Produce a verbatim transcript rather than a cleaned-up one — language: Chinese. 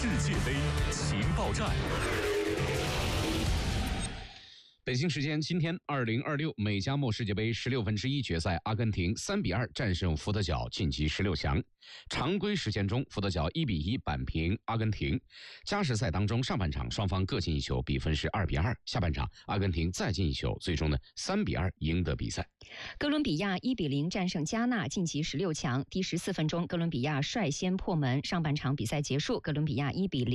界杯情报站。北京时间今天，二零二六美加墨世界杯十六分之一决赛，阿根廷三比二战胜福德角，晋级十六强。常规时间中，福德角一比一扳平阿根廷。加时赛当中，上半场双方各进一球，比分是二比二。下半场，阿根廷再进一球，最终呢三比二赢得比赛。 哥伦比亚一比零战胜加纳，晋级十六强。第十四分钟，哥伦比亚率先破门。上半场比赛结束，哥伦比亚一比零。